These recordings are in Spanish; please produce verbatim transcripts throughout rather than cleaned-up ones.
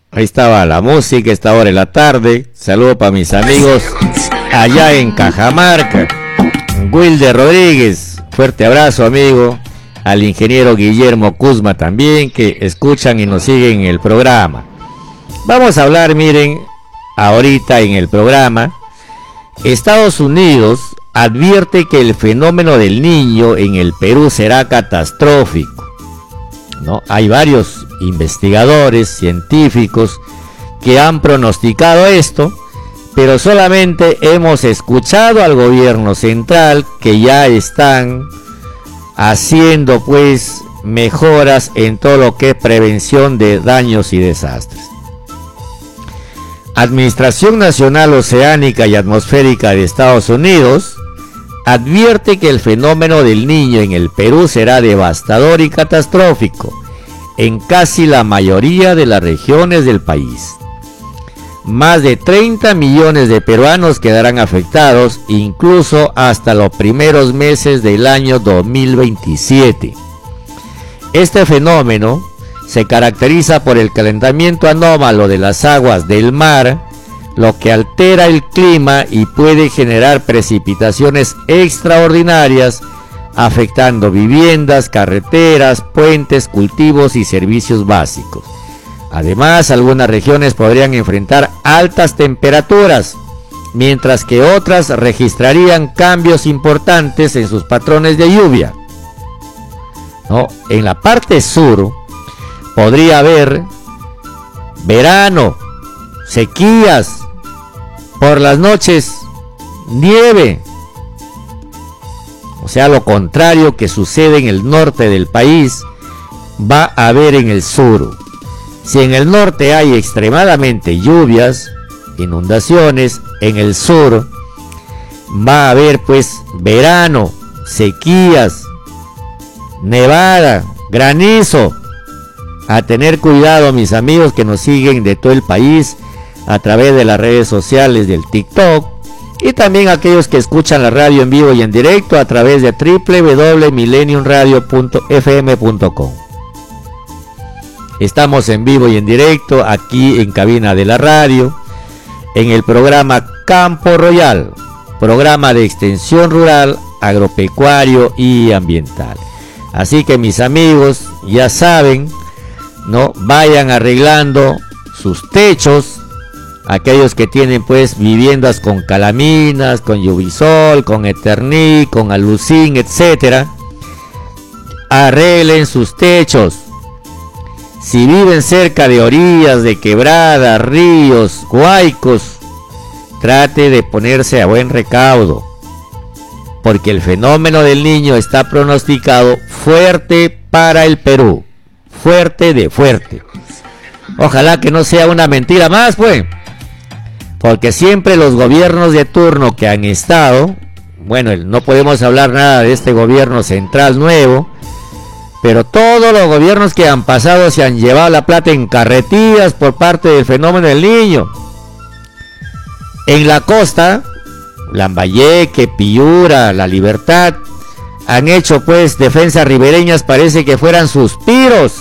Ahí estaba la música, esta hora de la tarde. Saludo para mis amigos allá en Cajamarca. Wilder Rodríguez, fuerte abrazo, amigo. Al ingeniero Guillermo Cusma también, que escuchan y nos siguen en el programa. Vamos a hablar, miren, ahorita en el programa. Estados Unidos advierte que el fenómeno del Niño en el Perú será catastrófico, ¿no? Hay varios investigadores, científicos que han pronosticado esto, pero solamente hemos escuchado al gobierno central que ya están haciendo pues mejoras en todo lo que es prevención de daños y desastres. Administración Nacional Oceánica y Atmosférica de Estados Unidos advierte que el fenómeno del Niño en el Perú será devastador y catastrófico en casi la mayoría de las regiones del país. Más de treinta millones de peruanos quedarán afectados, incluso hasta los primeros meses del año dos mil veintisiete. Este fenómeno se caracteriza por el calentamiento anómalo de las aguas del mar, lo que altera el clima y puede generar precipitaciones extraordinarias, afectando viviendas, carreteras, puentes, cultivos y servicios básicos. Además, algunas regiones podrían enfrentar altas temperaturas, mientras que otras registrarían cambios importantes en sus patrones de lluvia, ¿no? En la parte sur podría haber verano, sequías, por las noches nieve. O sea, lo contrario que sucede en el norte del país va a haber en el sur. Si en el norte hay extremadamente lluvias, inundaciones, en el sur va a haber pues verano, sequías, nevada, granizo. A tener cuidado, mis amigos que nos siguen de todo el país a través de las redes sociales del TikTok, y también aquellos que escuchan la radio en vivo y en directo a través de doble u doble u doble u punto millennium radio punto f m punto com. Estamos en vivo y en directo aquí en cabina de la radio, en el programa Campo Royal, programa de extensión rural, agropecuario y ambiental. Así que mis amigos ya saben, ¿no? Vayan arreglando sus techos, aquellos que tienen pues viviendas con calaminas, con Lluvisol, con Eternic, con Alucin, etcétera. Arreglen sus techos. Si viven cerca de orillas, de quebradas, ríos, huaicos, trate de ponerse a buen recaudo, porque el fenómeno del Niño está pronosticado fuerte para el Perú, fuerte de fuerte. Ojalá que no sea una mentira más, pues, porque siempre los gobiernos de turno que han estado, bueno, no podemos hablar nada de este gobierno central nuevo, pero todos los gobiernos que han pasado se han llevado la plata en carretillas por parte del fenómeno del Niño. En la costa, Lambayeque, Piura, La Libertad, han hecho pues defensas ribereñas, parece que fueran suspiros,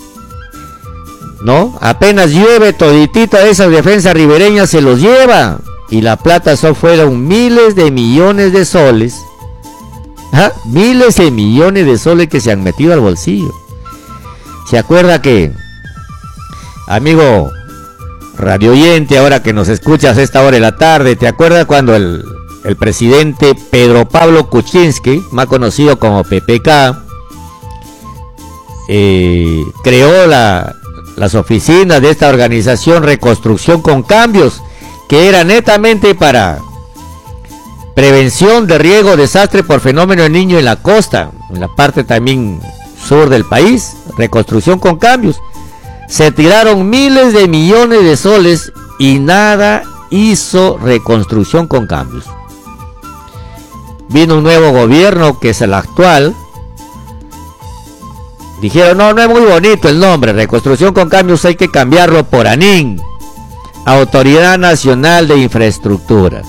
¿no? Apenas llueve, toditita de esas defensas ribereñas se los lleva, y la plata solo fueron miles de millones de soles. ¿Ah? Miles de millones de soles que se han metido al bolsillo. ¿Se acuerda que, amigo radio oyente, ahora que nos escuchas a esta hora de la tarde, te acuerdas cuando el, el presidente Pedro Pablo Kuczynski, más conocido como P P K, eh, creó la, las oficinas de esta organización Reconstrucción con Cambios, que era netamente para prevención de riesgo, desastre por fenómeno del Niño en la costa, en la parte también sur del país? Reconstrucción con Cambios. Se tiraron miles de millones de soles y nada hizo Reconstrucción con Cambios. Vino un nuevo gobierno, que es el actual. Dijeron, no, no es muy bonito el nombre, Reconstrucción con Cambios, hay que cambiarlo por ANIN, Autoridad Nacional de Infraestructura.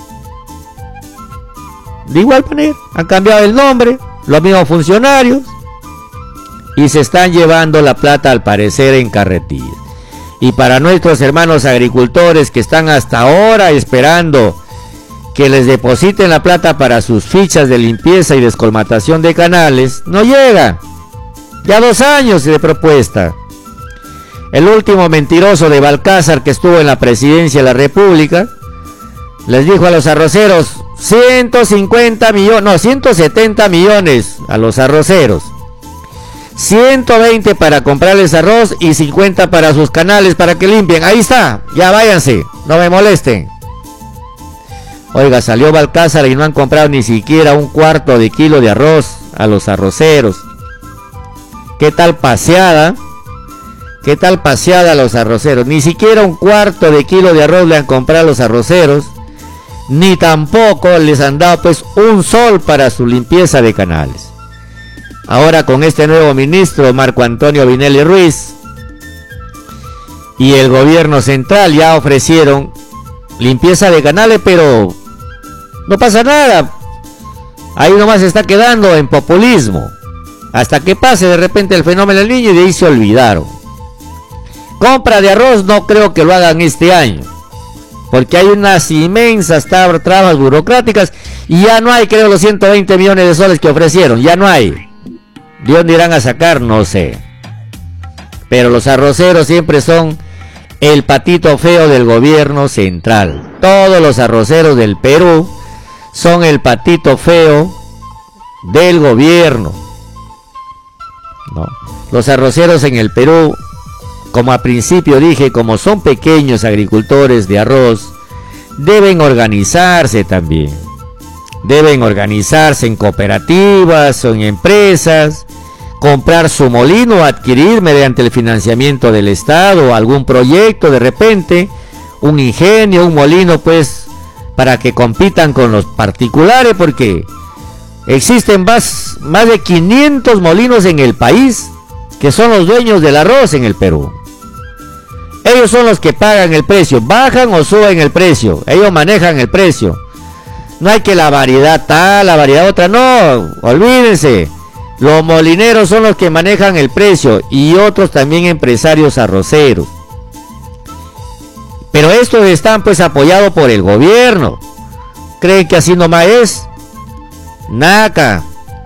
De igual manera, han cambiado el nombre, los mismos funcionarios, y se están llevando la plata al parecer en carretillas. Y para nuestros hermanos agricultores que están hasta ahora esperando que les depositen la plata para sus fichas de limpieza y descolmatación de canales, no llega. Ya dos años de propuesta. El último mentiroso de Balcázar, que estuvo en la presidencia de la República, les dijo a los arroceros ciento cincuenta millones, no, ciento setenta millones a los arroceros. ciento veinte para comprarles arroz y cincuenta para sus canales para que limpien. Ahí está, ya váyanse, no me molesten. Oiga, salió Balcázar y no han comprado ni siquiera un cuarto de kilo de arroz a los arroceros. ¿Qué tal paseada? ¿Qué tal paseada a los arroceros? Ni siquiera un cuarto de kilo de arroz le han comprado a los arroceros, ni tampoco les han dado pues un sol para su limpieza de canales. Ahora con este nuevo ministro, Marco Antonio Vinelli Ruiz, y el gobierno central ya ofrecieron limpieza de canales, pero no pasa nada. Ahí nomás se está quedando en populismo, hasta que pase de repente el fenómeno del niño y de ahí se olvidaron. Compra de arroz no creo que lo hagan este año, porque hay unas inmensas trabas burocráticas y ya no hay, creo, los ciento veinte millones de soles que ofrecieron, ya no hay. ¿De dónde irán a sacar? No sé. Pero los arroceros siempre son el patito feo del gobierno central. Todos los arroceros del Perú son el patito feo del gobierno. No. Los arroceros en el Perú, como al principio dije, como son pequeños agricultores de arroz, deben organizarse también. Deben organizarse en cooperativas o en empresas, comprar su molino, adquirir mediante el financiamiento del Estado algún proyecto, de repente, un ingenio, un molino, pues, para que compitan con los particulares, porque existen más, más de quinientos molinos en el país que son los dueños del arroz en el Perú. Ellos son los que pagan el precio, bajan o suben el precio, ellos manejan el precio. No hay que la variedad tal, la variedad otra, no, olvídense. Los molineros son los que manejan el precio y otros también empresarios arroceros. Pero estos están pues apoyados por el gobierno. ¿Creen que así nomás es? Naca.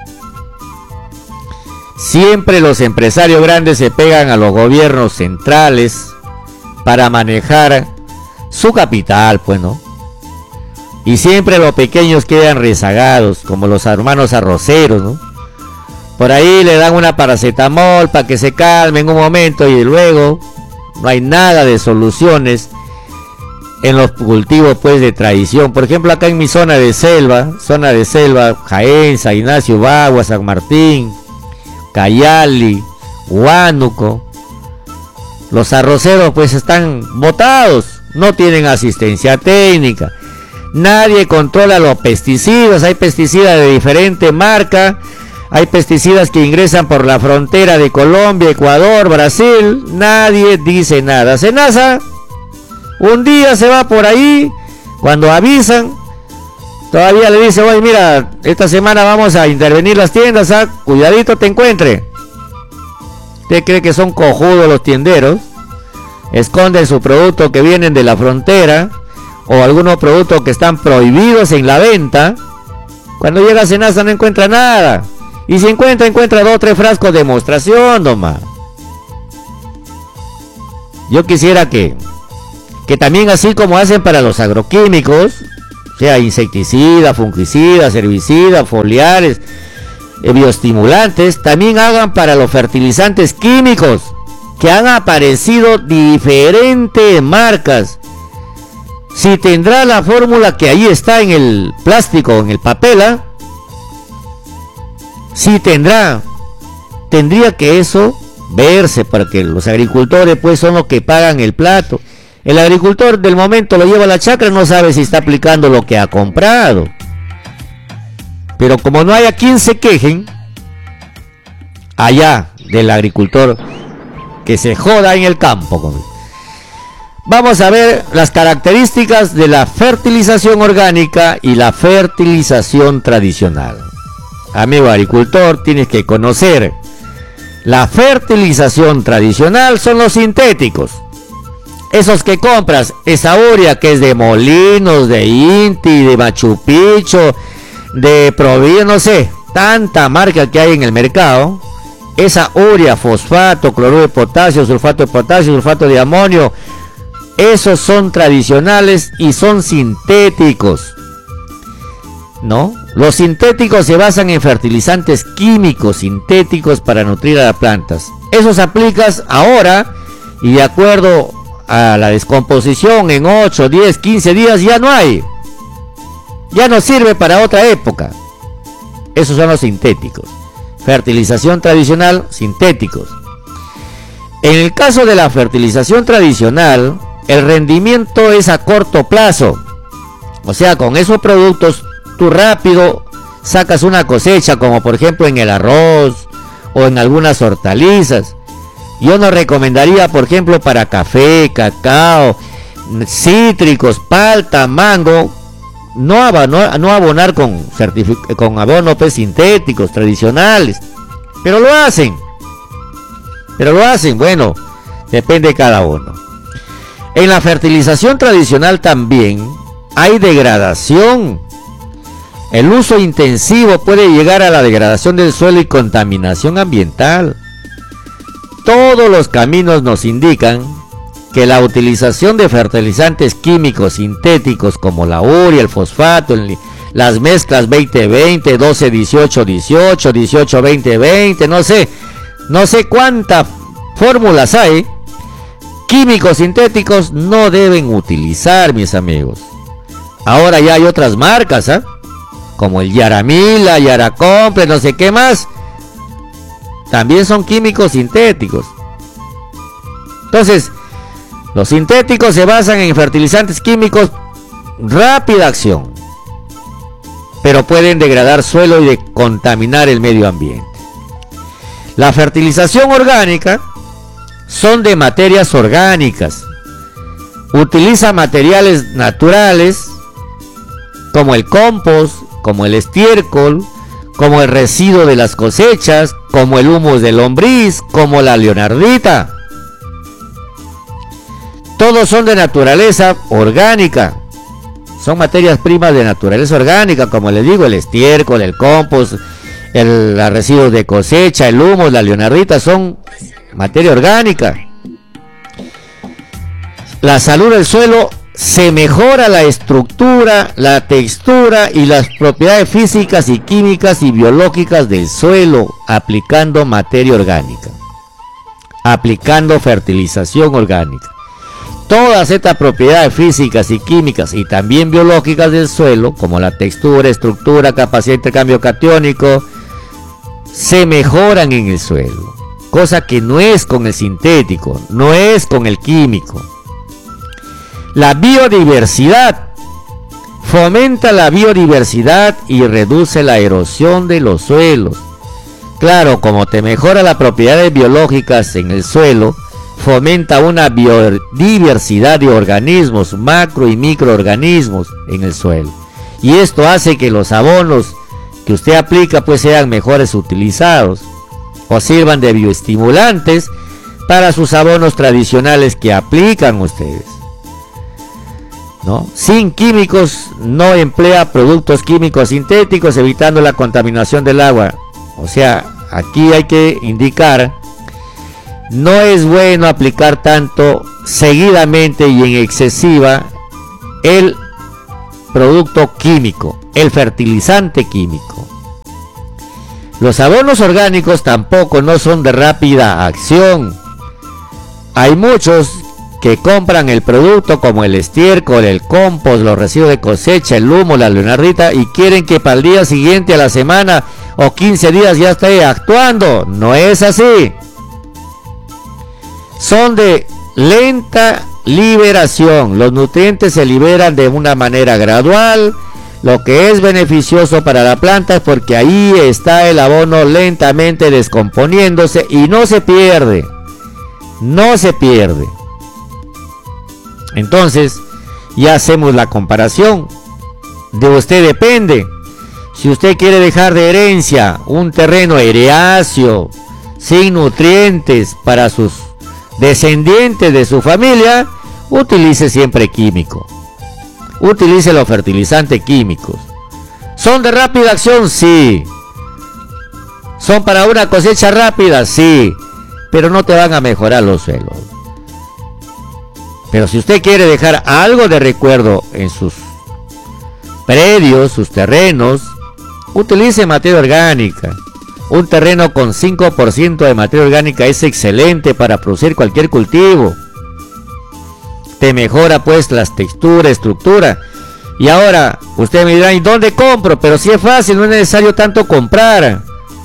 Siempre los empresarios grandes se pegan a los gobiernos centrales para manejar su capital, pues, ¿no? Y siempre los pequeños quedan rezagados, como los hermanos arroceros, ¿no? Por ahí le dan una paracetamol para que se calmen un momento y luego no hay nada de soluciones en los cultivos pues de tradición. Por ejemplo, acá en mi zona de selva, zona de selva, Jaén, San Ignacio, Bagua, San Martín, Cayali, Huánuco, los arroceros pues están botados, no tienen asistencia técnica. Nadie controla los pesticidas, hay pesticidas de diferente marca, hay pesticidas que ingresan por la frontera de Colombia, Ecuador, Brasil, nadie dice nada. SENASA un día se va por ahí, cuando avisan, todavía le dice, oye mira, esta semana vamos a intervenir las tiendas, ¿ah? Cuidadito te encuentre. ¿Usted cree que son cojudos los tienderos? Esconden su producto que vienen de la frontera, o algunos productos que están prohibidos en la venta. Cuando llega a SENASA no encuentra nada, y si encuentra, encuentra dos o tres frascos de demostración nomás. Yo quisiera que que también, así como hacen para los agroquímicos, sea insecticidas, fungicidas, herbicidas, foliares, eh, bioestimulantes, también hagan para los fertilizantes químicos, que han aparecido diferentes marcas. Si tendrá la fórmula que ahí está en el plástico, en el papel, ¿eh? Si tendrá, tendría que eso verse, para que los agricultores pues son los que pagan el plato. El agricultor del momento lo lleva a la chacra, no sabe si está aplicando lo que ha comprado. Pero como no hay a quien se quejen, allá del agricultor, que se joda en el campo. Vamos a ver las características de la fertilización orgánica y la fertilización tradicional. Amigo agricultor, tienes que conocer. La fertilización tradicional son los sintéticos. esos que compras, esa urea que es de Molinos, de Inti, de Machu Picchu, de Provío, no sé, tanta marca que hay en el mercado, esa urea, fosfato, cloruro de potasio, sulfato de potasio, sulfato de amonio, esos son tradicionales y son sintéticos, ¿no? Los sintéticos se basan en fertilizantes químicos sintéticos para nutrir a las plantas. Esos aplicas ahora y de acuerdo a la descomposición en ocho, diez, quince días ya no hay. Ya no sirve para otra época. Esos son los sintéticos. Fertilización tradicional, sintéticos. En el caso de la fertilización tradicional, el rendimiento es a corto plazo. O sea, con esos productos tú rápido sacas una cosecha, como por ejemplo en el arroz o en algunas hortalizas. Yo no recomendaría, por ejemplo, para café, cacao, cítricos, palta, mango, no abonar, no abonar con, con abonos pues, sintéticos, tradicionales. Pero lo hacen. Pero lo hacen, bueno, depende de cada uno. En la fertilización tradicional también hay degradación. El uso intensivo puede llegar a la degradación del suelo y contaminación ambiental. Todos los caminos nos indican que la utilización de fertilizantes químicos sintéticos como la urea, el fosfato, el, las mezclas veinte veinte, doce dieciocho dieciocho, dieciocho veinte veinte, no sé, no sé cuántas fórmulas hay, químicos sintéticos no deben utilizar, mis amigos. Ahora ya hay otras marcas, ¿eh? Como el Yaramila, Yaracomple, no sé qué más. También son químicos sintéticos. Entonces, los sintéticos se basan en fertilizantes químicos rápida acción, pero pueden degradar suelo y de contaminar el medio ambiente. La fertilización orgánica son de materias orgánicas. Utiliza materiales naturales como el compost, como el estiércol, como el residuo de las cosechas, como el humus de lombriz, como la leonardita. Todos son de naturaleza orgánica. Son materias primas de naturaleza orgánica, como les digo, el estiércol, el compost, el, los residuos de cosecha, el humus, la leonardita, son materia orgánica. La salud del suelo se mejora la estructura, la textura y las propiedades físicas y químicas y biológicas del suelo aplicando materia orgánica, aplicando fertilización orgánica. Todas estas propiedades físicas y químicas y también biológicas del suelo, como la textura, estructura, capacidad de intercambio catiónico, se mejoran en el suelo, cosa que no es con el sintético, no es con el químico. La biodiversidad fomenta la biodiversidad y reduce la erosión de los suelos. Claro, como te mejora las propiedades biológicas en el suelo, fomenta una biodiversidad de organismos, macro y microorganismos en el suelo. Y esto hace que los abonos que usted aplica pues sean mejores utilizados o sirvan de bioestimulantes para sus abonos tradicionales que aplican ustedes, ¿no? Sin químicos, no emplea productos químicos sintéticos, evitando la contaminación del agua. O sea, aquí hay que indicar, no es bueno aplicar tanto seguidamente y en excesiva el producto químico, el fertilizante químico. Los abonos orgánicos tampoco no son de rápida acción. Hay muchos que compran el producto como el estiércol, el compost, los residuos de cosecha, el humo, la leonardita y quieren que para el día siguiente, a la semana o quince días ya esté actuando. No es así. Son de lenta liberación. Los nutrientes se liberan de una manera gradual, lo que es beneficioso para la planta porque ahí está el abono lentamente descomponiéndose y no se pierde. No se pierde. Entonces, ya hacemos la comparación. De usted depende. Si usted quiere dejar de herencia un terreno hereáceo, sin nutrientes para sus descendientes de su familia, utilice siempre químico. Utilice los fertilizantes químicos. ¿Son de rápida acción? Sí. ¿Son para una cosecha rápida? Sí. Pero no te van a mejorar los suelos. Pero si usted quiere dejar algo de recuerdo en sus predios, sus terrenos, utilice materia orgánica. Un terreno con cinco por ciento de materia orgánica es excelente para producir cualquier cultivo. Te mejora pues las texturas, estructura. Y ahora, usted me dirá, ¿y dónde compro? Pero si es fácil, no es necesario tanto comprar.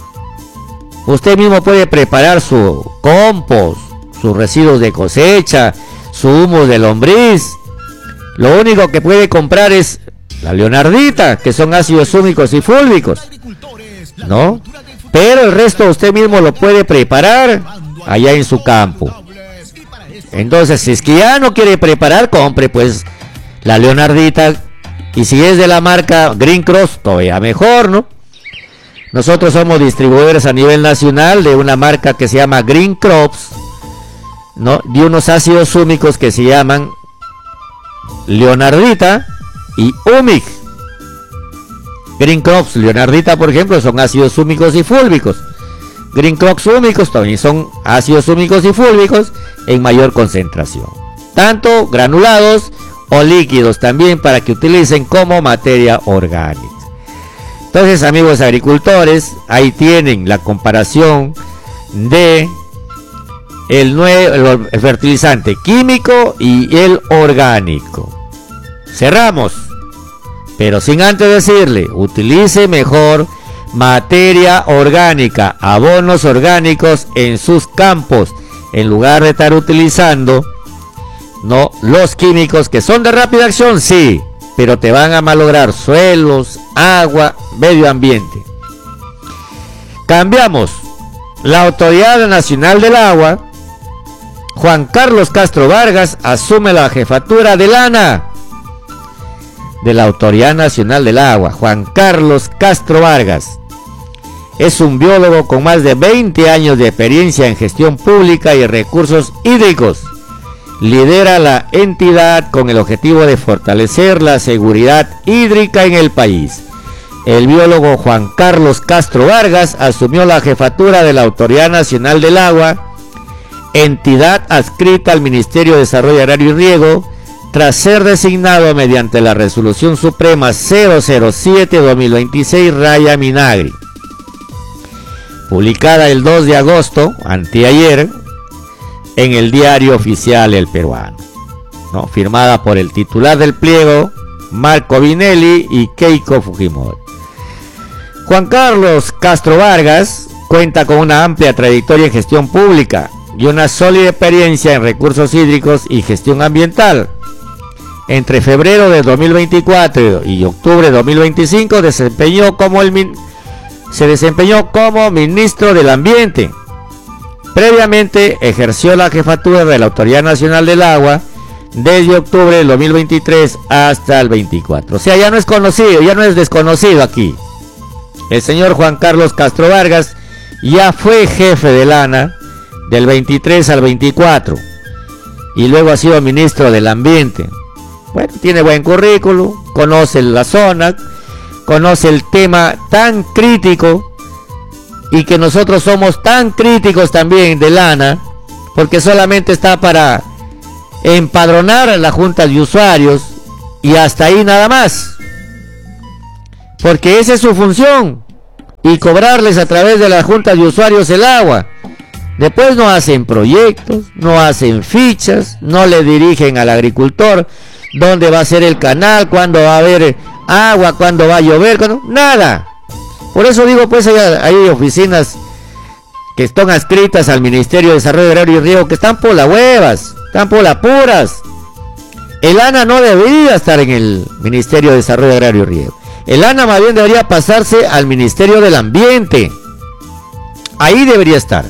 Usted mismo puede preparar su compost, sus residuos de cosecha, su humus de lombriz. Lo único que puede comprar es la leonardita, que son ácidos húmicos y fúlvicos, ¿no? Pero el resto usted mismo lo puede preparar allá en su campo. Entonces, si es que ya no quiere preparar, compre pues la leonardita. Y si es de la marca Green Crops, todavía mejor, ¿no? Nosotros somos distribuidores a nivel nacional de una marca que se llama Green Crops, ¿no? De unos ácidos húmicos que se llaman leonardita y humic. Green Crops, leonardita, por ejemplo, son ácidos húmicos y fúlvicos. Green Crops húmicos también son ácidos húmicos y fúlvicos en mayor concentración, tanto granulados o líquidos también, para que utilicen como materia orgánica. Entonces, amigos agricultores, ahí tienen la comparación de el, nuevo, el fertilizante químico y el orgánico. Cerramos, pero sin antes decirle, utilice mejor materia orgánica, abonos orgánicos en sus campos, en lugar de estar utilizando, no, los químicos que son de rápida acción, sí, pero te van a malograr suelos, agua, medio ambiente. Cambiamos. La Autoridad Nacional del Agua, Juan Carlos Castro Vargas, asume la jefatura del ANA, de la Autoridad Nacional del Agua. Juan Carlos Castro Vargas es un biólogo con más de veinte años de experiencia en gestión pública y recursos hídricos. Lidera la entidad con el objetivo de fortalecer la seguridad hídrica en el país. El biólogo Juan Carlos Castro Vargas asumió la jefatura de la Autoridad Nacional del Agua, entidad adscrita al Ministerio de Desarrollo Agrario y Riego, tras ser designado mediante la Resolución Suprema cero cero siete guión dos mil veintiséis raya Minagri, publicada el dos de agosto, anteayer, en el Diario Oficial El Peruano, ¿no? Firmada por el titular del pliego, Marco Vinelli, y Keiko Fujimori. Juan Carlos Castro Vargas cuenta con una amplia trayectoria en gestión pública y una sólida experiencia en recursos hídricos y gestión ambiental. Entre febrero de dos mil veinticuatro y octubre de dos mil veinticinco desempeñó como el min- se desempeñó como ministro del Ambiente. Previamente ejerció la jefatura de la Autoridad Nacional del Agua desde octubre del dos mil veintitrés hasta el veinticuatro. O sea, ya no es conocido, ya no es desconocido aquí. El señor Juan Carlos Castro Vargas ya fue jefe del ANA del veintitrés al veinticuatro y luego ha sido ministro del Ambiente. Bueno, tiene buen currículum, conoce la zona, conoce el tema tan crítico, y que nosotros somos tan críticos también del ANA, porque solamente está para empadronar a la junta de usuarios y hasta ahí nada más, porque esa es su función, y cobrarles a través de la junta de usuarios el agua. Después no hacen proyectos, no hacen fichas, no le dirigen al agricultor dónde va a ser el canal, cuándo va a haber agua, cuándo va a llover, cuándo, nada. Por eso digo, pues hay, hay oficinas que están adscritas al Ministerio de Desarrollo Agrario y Riego que están por las huevas, están por las puras. El ANA no debería estar en el Ministerio de Desarrollo Agrario y Riego. El ANA más bien debería pasarse al Ministerio del Ambiente. Ahí debería estar.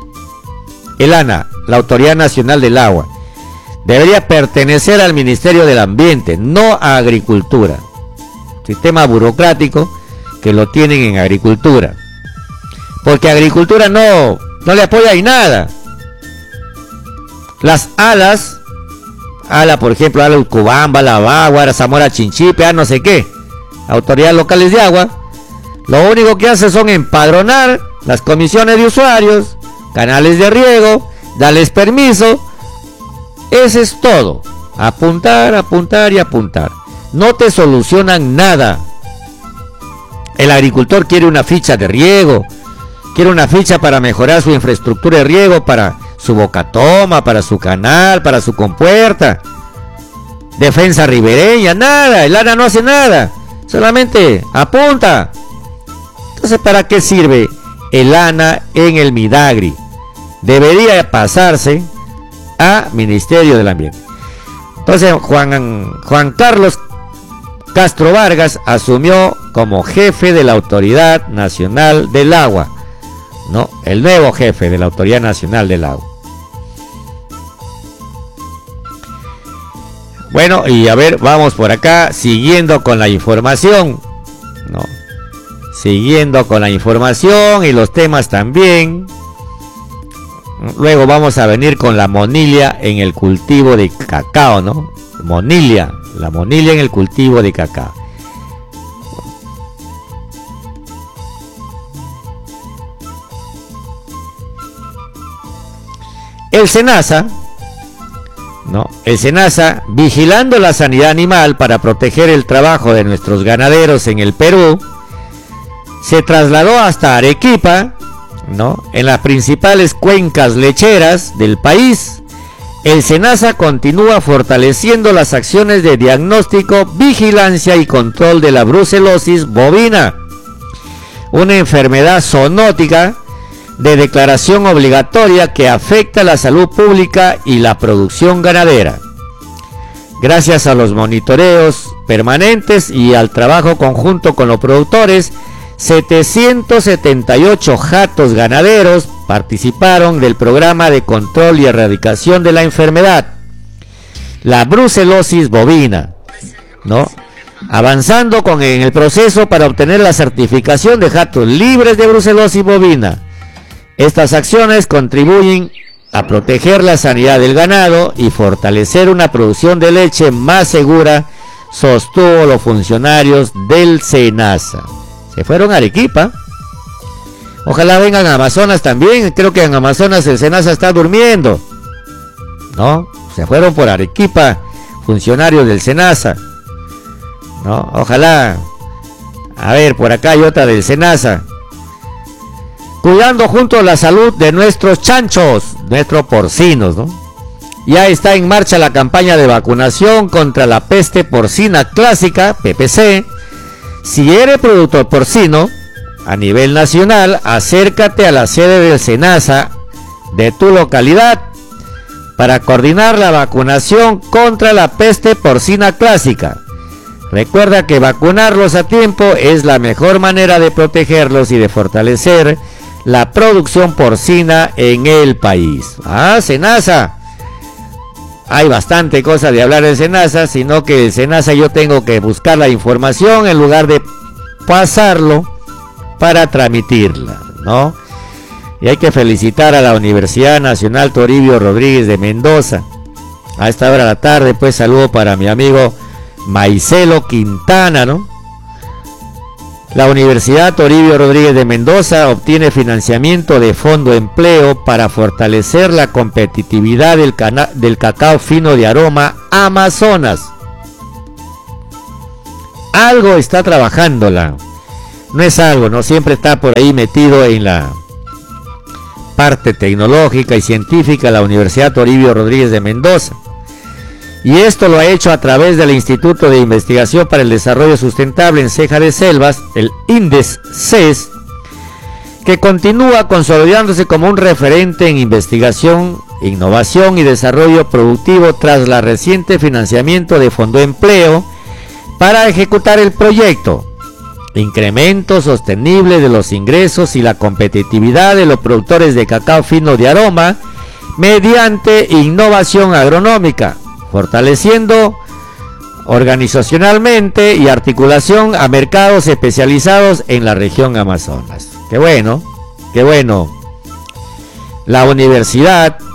El ANA, la Autoridad Nacional del Agua, debería pertenecer al Ministerio del Ambiente, no a Agricultura. Sistema burocrático que lo tienen en Agricultura, porque Agricultura no, no le apoya en nada. Las alas a la, por ejemplo, a la Ucubamba, a la Bagua, a la Zamora Chinchipe, a no sé qué, autoridades locales de agua, lo único que hace son empadronar las comisiones de usuarios, canales de riego, darles permiso. Ese es todo. Apuntar, apuntar y apuntar. No te solucionan nada. El agricultor quiere una ficha de riego, quiere una ficha para mejorar su infraestructura de riego, para su bocatoma, para su canal, para su compuerta, defensa ribereña, nada. El A N A no hace nada, solamente apunta. Entonces, ¿para qué sirve el A N A en el Midagri? Debería pasarse a Ministerio del Ambiente. Entonces Juan, Juan Carlos Castro Vargas asumió como jefe de la Autoridad Nacional del Agua, ¿no? El nuevo jefe de la Autoridad Nacional del Agua. Bueno, y a ver, vamos por acá, siguiendo con la información, ¿no? Siguiendo con la información y los temas también. Luego vamos a venir con la monilla en el cultivo de cacao, ¿no? Monilla, la monilla en el cultivo de cacao. El SENASA, ¿no? El SENASA, vigilando la sanidad animal para proteger el trabajo de nuestros ganaderos en el Perú, se trasladó hasta Arequipa, ¿no? En las principales cuencas lecheras del país. El SENASA continúa fortaleciendo las acciones de diagnóstico, vigilancia y control de la brucelosis bovina, una enfermedad zoonótica de declaración obligatoria que afecta la salud pública y la producción ganadera. Gracias a los monitoreos permanentes y al trabajo conjunto con los productores, setecientos setenta y ocho jatos ganaderos participaron del programa de control y erradicación de la enfermedad, la brucelosis bovina, ¿no? Avanzando con en el proceso para obtener la certificación de jatos libres de brucelosis bovina. Estas acciones contribuyen a proteger la sanidad del ganado y fortalecer una producción de leche más segura, sostuvo los funcionarios del SENASA. Se fueron a Arequipa. Ojalá vengan a Amazonas también. Creo que en Amazonas el SENASA está durmiendo, ¿no? Se fueron por Arequipa funcionarios del SENASA, ¿no? Ojalá. A ver, por acá hay otra del SENASA. Cuidando juntos la salud de nuestros chanchos, nuestros porcinos, ¿no? Ya está en marcha la campaña de vacunación contra la peste porcina clásica, P P C. Si eres productor porcino a nivel nacional, acércate a la sede del SENASA de tu localidad para coordinar la vacunación contra la peste porcina clásica. Recuerda que vacunarlos a tiempo es la mejor manera de protegerlos y de fortalecer la producción porcina en el país. Ah, SENASA. Hay bastante cosa de hablar del SENASA, sino que el SENASA yo tengo que buscar la información en lugar de pasarlo para transmitirla, ¿no? Y hay que felicitar a la Universidad Nacional Toribio Rodríguez de Mendoza. A esta hora de la tarde, pues saludo para mi amigo Maicelo Quintana, ¿no? La Universidad Toribio Rodríguez de Mendoza obtiene financiamiento de Fondo Empleo para fortalecer la competitividad del, cana del cacao fino de aroma Amazonas. Algo está trabajándola. No es algo, no siempre está por ahí metido en la parte tecnológica y científica la Universidad Toribio Rodríguez de Mendoza. Y esto lo ha hecho a través del Instituto de Investigación para el Desarrollo Sustentable en Ceja de Selvas, el INDES-CES, que continúa consolidándose como un referente en investigación, innovación y desarrollo productivo tras la reciente financiamiento de Fondo Empleo para ejecutar el proyecto. Incremento sostenible de los ingresos y la competitividad de los productores de cacao fino de aroma mediante innovación agronómica, fortaleciendo organizacionalmente y articulación a mercados especializados en la región Amazonas. Qué bueno, qué bueno. La universidad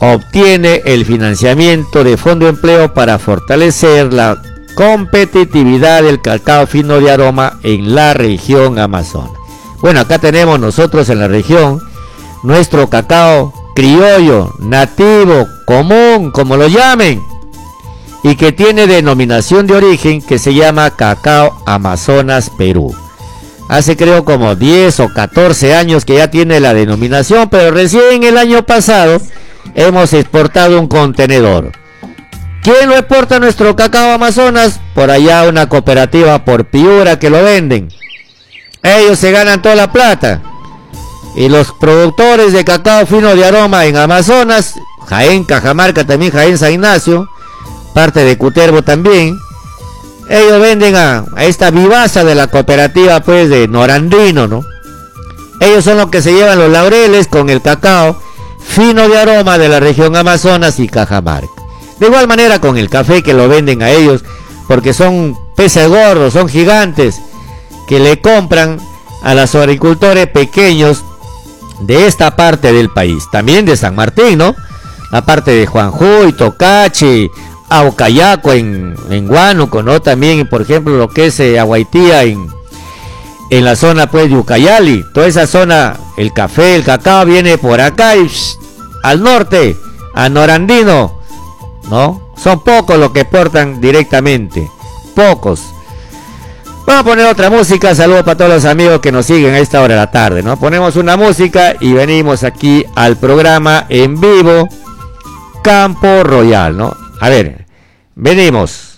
obtiene el financiamiento de Fondo de Empleo para fortalecer la competitividad del cacao fino de aroma en la región Amazonas. Bueno, acá tenemos nosotros en la región nuestro cacao criollo, nativo, común, como lo llamen, y que tiene denominación de origen que se llama Cacao Amazonas Perú. Hace creo como diez o catorce años que ya tiene la denominación, pero recién el año pasado hemos exportado un contenedor. ¿Quién lo exporta nuestro cacao Amazonas? Por allá una cooperativa por Piura que lo venden. Ellos se ganan toda la plata. Y los productores de cacao fino de aroma en Amazonas, Jaén, Cajamarca, también Jaén, San Ignacio, parte de Cutervo también, ellos venden a, a esta vivaza de la cooperativa pues de Norandino, ¿no? Ellos son los que se llevan los laureles con el cacao fino de aroma de la región Amazonas y Cajamarca. De igual manera con el café que lo venden a ellos, porque son peces gordos, son gigantes, que le compran a los agricultores pequeños de esta parte del país, también de San Martín, ¿no? La parte de Juanjuy, Tocachi, Aucayaco en, en Huánuco, ¿no? También, por ejemplo, lo que es eh, Aguaitía en, en la zona pues de Ucayali, toda esa zona, el café, el cacao viene por acá y shh, al norte, a Norandino, ¿no? Son pocos los que portan directamente, pocos. Vamos a poner otra música. Saludos para todos los amigos que nos siguen a esta hora de la tarde, ¿no? Ponemos una música y venimos aquí al programa en vivo Campo Royal, ¿no? A ver, venimos.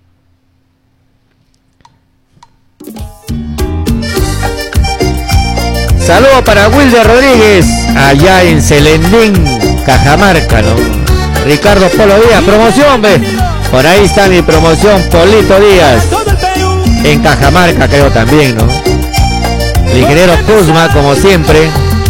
Saludos para Wilder Rodríguez allá en Celendín, Cajamarca, ¿no? Ricardo Polo Díaz, promoción, ve. Por ahí está mi promoción, Polito Díaz. En Cajamarca creo también, ¿no? El ingeniero Kuzma, como siempre.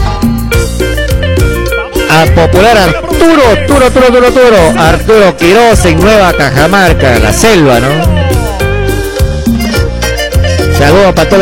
A popular Arturo, Arturo, Arturo, Arturo, Arturo, Arturo Quiroz en Nueva Cajamarca, la selva, ¿no? Saludos para todos.